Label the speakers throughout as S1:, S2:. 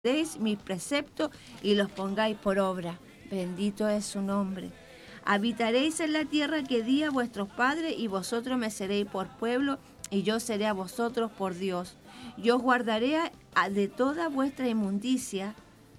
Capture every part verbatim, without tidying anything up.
S1: deis mis preceptos y los pongáis por obra. Bendito es su nombre. Habitaréis en la tierra que di a vuestros padres, y vosotros me seréis por pueblo, y yo seré a vosotros por Dios. Yo os guardaré a, de toda vuestra inmundicia,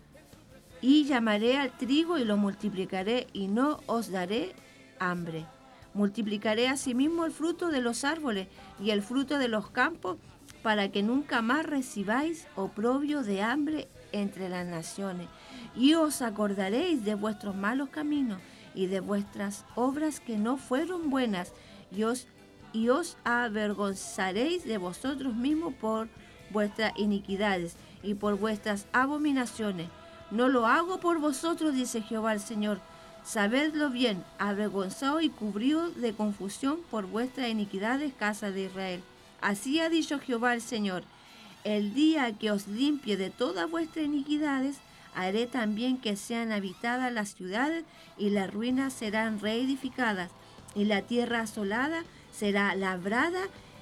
S1: y llamaré al trigo y lo multiplicaré, y no os daré hambre. Multiplicaré asimismo el fruto de los árboles y el fruto de los campos, para que nunca más recibáis oprobio de hambre entre las naciones. Y os acordaréis de vuestros malos caminos y de vuestras obras que no fueron buenas, y os, y os avergonzaréis de vosotros mismos por vuestras iniquidades y por vuestras abominaciones. No lo hago por vosotros, dice Jehová el Señor. Sabedlo bien, avergonzaos y cubridos de confusión por vuestras iniquidades, casa de Israel. Así ha dicho Jehová el Señor: el día que os limpie de todas vuestras iniquidades, haré también que sean habitadas las ciudades, y las ruinas serán reedificadas, y la tierra asolada será labrada,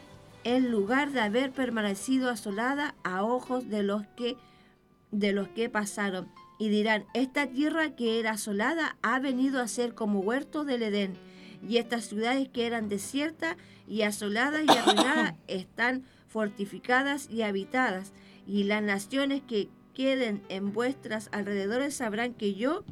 S1: en lugar de haber permanecido asolada a ojos de los que, de los que pasaron. Y dirán: esta tierra que era asolada ha venido a ser como huerto del Edén, y estas ciudades que eran desiertas y asoladas y arruinadas están fortificadas y habitadas, y las naciones que queden en vuestras alrededores sabrán que yo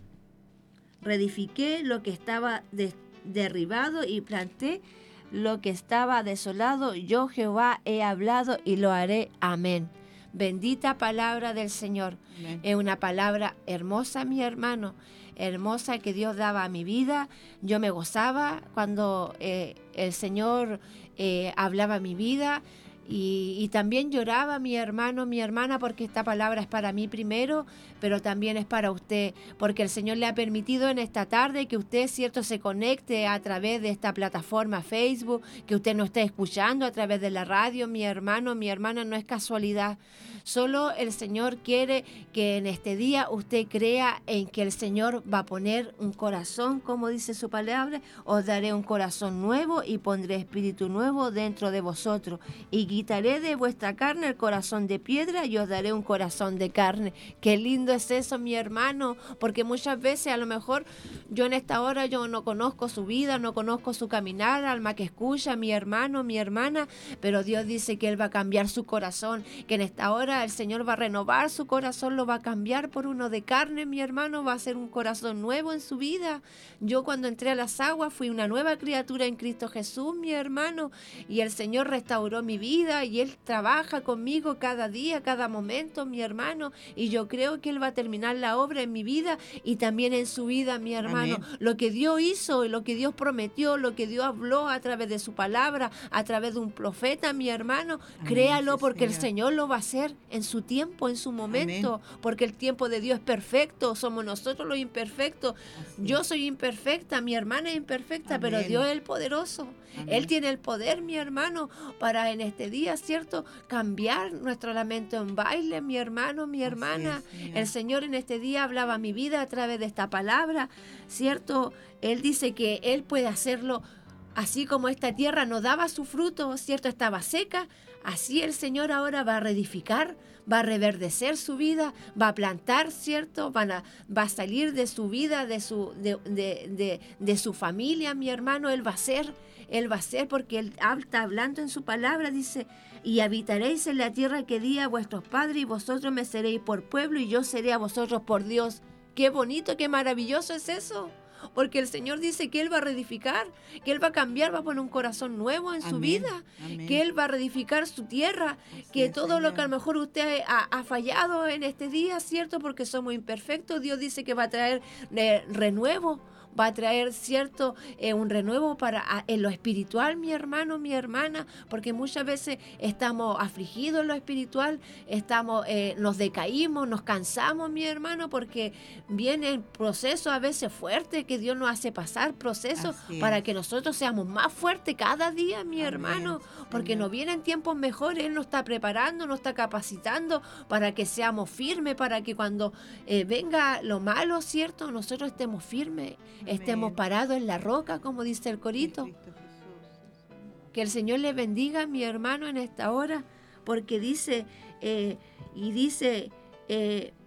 S1: reedifiqué lo que estaba de, derribado y planté lo que estaba desolado. Yo Jehová he hablado y lo haré. Amén. Bendita palabra del Señor. Amén. Es una palabra hermosa, mi hermano, hermosa, que Dios daba a mi vida. Yo me gozaba cuando eh, el Señor eh, hablaba a mi vida. Y, y también lloraba mi hermano, mi hermana, porque esta palabra es para mí primero, pero también es para usted, porque el Señor le ha permitido en esta tarde que usted, cierto, se conecte a través de esta plataforma Facebook, que usted nos esté escuchando a través de la radio. Mi hermano, mi hermana, no es casualidad. Solo el Señor quiere que en este día usted crea en que el Señor va a poner un corazón, como dice su palabra: os daré un corazón nuevo y pondré espíritu nuevo dentro de vosotros, y quitaré de vuestra carne el corazón de piedra y os daré un corazón de carne. Qué lindo es eso, mi hermano, porque muchas veces a lo mejor yo en esta hora yo no conozco su vida, no conozco su caminar, alma que escucha, mi hermano, mi hermana, pero Dios dice que Él va a cambiar su corazón, que en esta hora el Señor va a renovar su corazón, lo va a cambiar por uno de carne, mi hermano, va a ser un corazón nuevo en su vida. Yo cuando entré a las aguas fui una nueva criatura en Cristo Jesús, mi hermano, y el Señor restauró mi vida, y Él trabaja conmigo cada día, cada momento, mi hermano, y yo creo que Él va a terminar la obra en mi vida y también en su vida, mi hermano. Amén. Lo que Dios hizo y lo que Dios prometió, lo que Dios habló a través de su palabra, a través de un profeta, mi hermano, amén, créalo, sí, porque Señor. El Señor lo va a hacer en su tiempo, en su momento, amén, porque el tiempo de Dios es perfecto, somos nosotros los imperfectos. Así. Yo soy imperfecta, mi hermana es imperfecta, amén, pero Dios es el poderoso. Amén. Él tiene el poder, mi hermano, para en este día, ¿cierto?, cambiar nuestro lamento en baile, mi hermano, mi hermana. Es, el Señor en este día hablaba a mi vida a través de esta palabra, ¿cierto? Él dice que Él puede hacerlo. Así como esta tierra no daba su fruto, ¿cierto?, estaba seca, así el Señor ahora va a reedificar, va a reverdecer su vida, va a plantar, ¿cierto?, Van a, va a salir de su vida, de su, de, de, de, de su familia, mi hermano. Él va a ser, Él va a ser, porque Él está hablando en su palabra, dice: y habitaréis en la tierra que di a vuestros padres, y vosotros me seréis por pueblo, y yo seré a vosotros por Dios. Qué bonito, qué maravilloso es eso. Porque el Señor dice que Él va a reedificar, que Él va a cambiar, va a poner un corazón nuevo en amén, su vida, amén, que Él va a reedificar su tierra, así que es, todo Señor. Lo que a lo mejor usted ha, ha fallado en este día, ¿cierto?, porque somos imperfectos, Dios dice que va a traer eh, renuevo, va a traer, cierto, eh, un renuevo para a, en lo espiritual, mi hermano, mi hermana, porque muchas veces estamos afligidos en lo espiritual, estamos, eh, nos decaímos, nos cansamos, mi hermano, porque viene procesos a veces fuertes que Dios nos hace pasar, procesos para que nosotros seamos más fuertes cada día, mi amén, hermano, porque Señor. Nos vienen tiempos mejores. Él nos está preparando, nos está capacitando para que seamos firmes, para que cuando eh, venga lo malo, ¿cierto?, nosotros estemos firmes, amén, estemos parados en la roca, como dice el corito. Que el Señor le bendiga, mi hermano, en esta hora, porque dice, eh, y dice, eh,